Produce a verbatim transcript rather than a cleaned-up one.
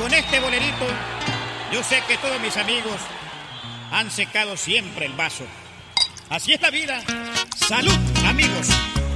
con este bolerito, yo sé que todos mis amigos han secado siempre el vaso. Así es la vida. ¡Salud, amigos!